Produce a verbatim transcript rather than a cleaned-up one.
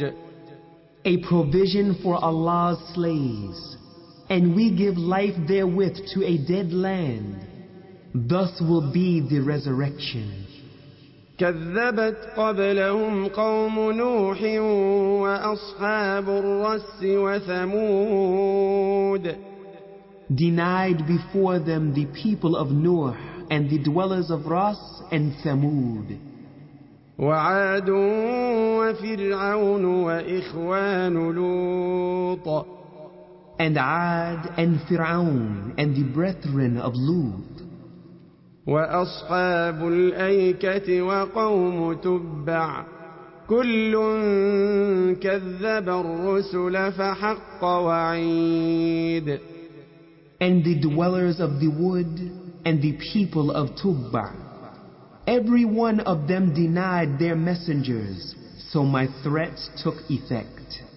A provision for Allah's slaves, and we give life therewith to a dead land. Thus will be the resurrection. كذبت قبلهم قوم نوح وأصحاب الرس وثمود. Denied before them the people of Nuh and the dwellers of Ras and Thamud. وعاد وفرعون وإخوان لوط. And Ad and Fir'aun and the brethren of Lut. وأصحاب الأيكة وقوم تبع كل كذب الرسل فحق وعيد. And the dwellers of the wood and the people of Tubba, every one of them denied their messengers, so my threats took effect.